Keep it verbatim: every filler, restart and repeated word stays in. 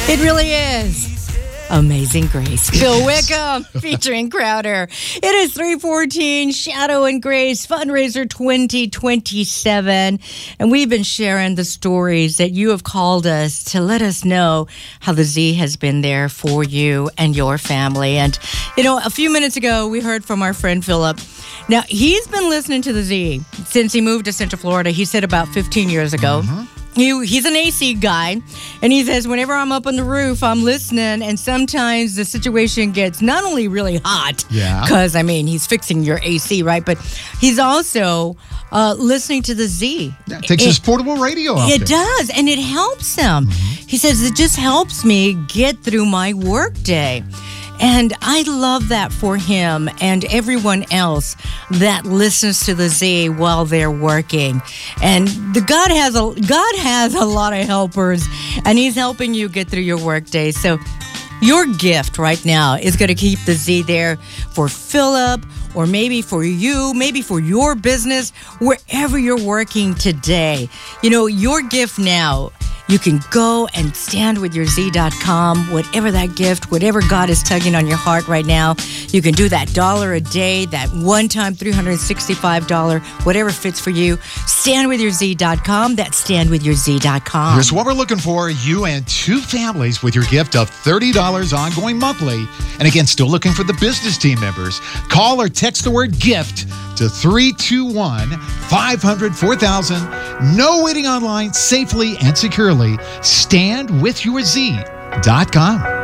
It really is. Amazing Grace. Bill Wickham featuring Crowder. It is three fourteen, Shadow and Grace Fundraiser twenty twenty-seven. And we've been sharing the stories that you have called us to let us know how the Z has been there for you and your family. And, you know, a few minutes ago, we heard from our friend Philip. Now, he's been listening to the Z since he moved to Central Florida. He said about fifteen years ago. Mm-hmm. He, he's an A C guy, and he says, whenever I'm up on the roof, I'm listening, and sometimes the situation gets not only really hot, yeah, because, I mean, he's fixing your A C, right, but he's also uh, listening to the Z. Yeah, it takes it, his portable radio out It there. does, and it helps him. Mm-hmm. He says, it just helps me get through my work day. And I love that for him and everyone else that listens to the Z while they're working. And the God has a God has a lot of helpers, and He's helping you get through your workday. So your gift right now is going to keep the Z there for Philip, or maybe for you, maybe for your business, wherever you're working today. You know, your gift now, you can go and stand with your Z dot com, whatever that gift, whatever God is tugging on your heart right now. You can do that dollar a day, that one-time three hundred sixty-five dollars, whatever fits for you. Stand with your Z dot com. That's stand with your Z dot com. Here's what we're looking for. You and two families with your gift of thirty dollars ongoing monthly. And again, still looking for the business team members. Call or text the word GIFT to three two one, five hundred, four thousand. No waiting online, safely and securely. Stand with your Z dot com.